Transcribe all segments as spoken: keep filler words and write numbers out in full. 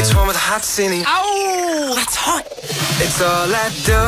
It's one with a hot ceiling. Oh, that's hot. It's all at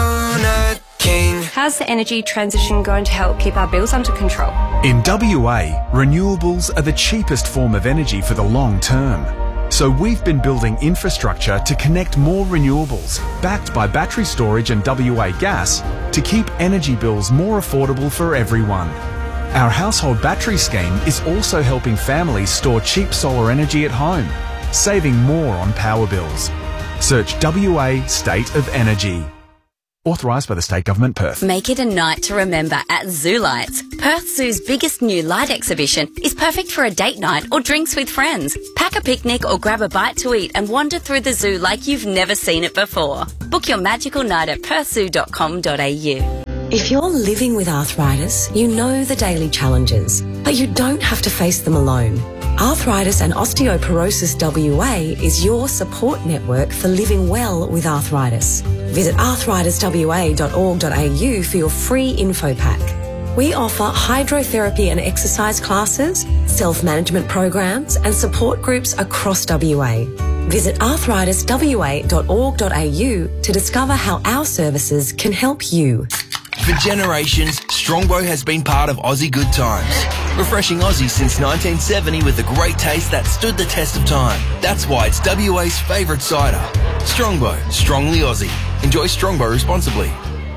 Donut King. How's the energy transition going to help keep our bills under control? In W A, renewables are the cheapest form of energy for the long term. So we've been building infrastructure to connect more renewables, backed by battery storage and W A Gas, to keep energy bills more affordable for everyone. Our household battery scheme is also helping families store cheap solar energy at home, saving more on power bills. Search W A State of Energy. Authorised by the State Government, Perth. Make it a night to remember at Zoo Lights. Perth Zoo's biggest new light exhibition is perfect for a date night or drinks with friends. Pack a picnic or grab a bite to eat and wander through the zoo like you've never seen it before. Book your magical night at perth zoo dot com dot a u. If you're living with arthritis, you know the daily challenges, but you don't have to face them alone. Arthritis and Osteoporosis W A is your support network for living well with arthritis. Visit arthritis w a dot org dot a u for your free info pack. We offer hydrotherapy and exercise classes, self-management programs and support groups across W A. Visit arthritis w a dot org dot a u to discover how our services can help you. For generations, Strongbow has been part of Aussie good times. Refreshing Aussie since nineteen seventy with a great taste that stood the test of time. That's why it's W A's favourite cider. Strongbow, strongly Aussie. Enjoy Strongbow responsibly.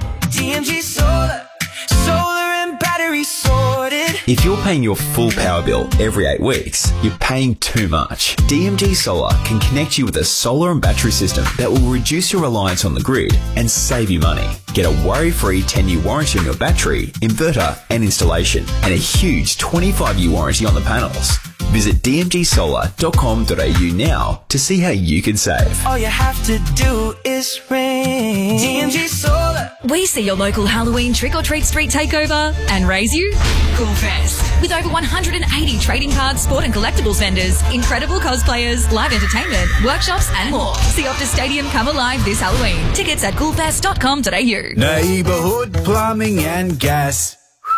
D M G Solar, solar and battery sorted. If you're paying your full power bill every eight weeks, you're paying too much. D M G Solar can connect you with a solar and battery system that will reduce your reliance on the grid and save you money. Get a worry-free ten-year warranty on your battery, inverter and installation, and a huge twenty-five year warranty on the panels. Visit d m g solar dot com dot a u now to see how you can save. All you have to do is ring. D M G Solar. We see your local Halloween trick-or-treat street takeover and raise you Cool Fest. With over one hundred eighty trading cards, sport and collectibles vendors, incredible cosplayers, live entertainment, workshops and more. See Optus Stadium come alive this Halloween. Tickets at cool fest dot com dot a u. Neighbourhood Plumbing and Gas.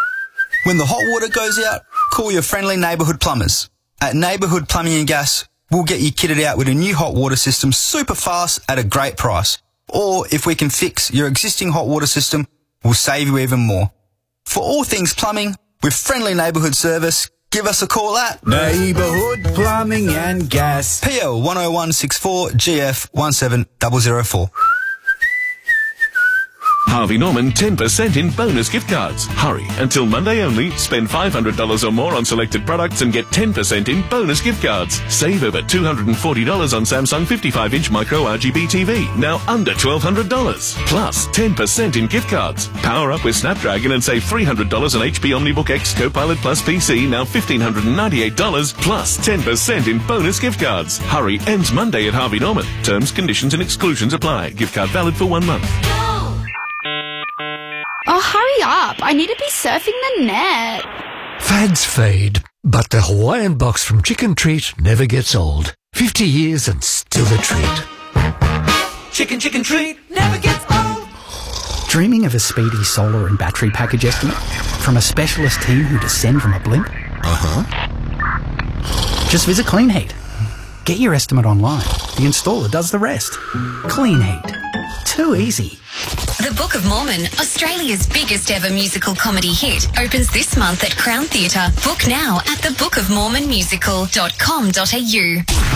When the hot water goes out, call your friendly neighbourhood plumbers. At Neighbourhood Plumbing and Gas, we'll get you kitted out with a new hot water system super fast at a great price. Or if we can fix your existing hot water system, we'll save you even more. For all things plumbing, with friendly neighbourhood service, give us a call at Neighbourhood Plumbing and Gas. P L one oh one six four G F one seven zero zero four. Harvey Norman ten percent in bonus gift cards. Hurry, until Monday only. Spend five hundred dollars or more on selected products and get ten percent in bonus gift cards. Save over two hundred forty dollars on Samsung fifty-five inch micro R G B T V, now under twelve hundred dollars. Plus ten percent in gift cards. Power up with Snapdragon and save three hundred dollars on H P OmniBook X Copilot Plus P C, now one thousand five hundred ninety-eight dollars, plus ten percent in bonus gift cards. Hurry, ends Monday at Harvey Norman. Terms, conditions and exclusions apply. Gift card valid for one month. Oh, hurry up. I need to be surfing the net. Fads fade, but the Hawaiian box from Chicken Treat never gets old. fifty years and still a treat. Chicken, chicken treat never gets old. Dreaming of a speedy solar and battery package estimate from a specialist team who descend from a blimp? Uh-huh. Just visit Clean Heat. Get your estimate online. The installer does the rest. Clean Heat. Too easy. The Book of Mormon, Australia's biggest ever musical comedy hit, opens this month at Crown Theatre. Book now at the book of mormon musical dot com dot a u.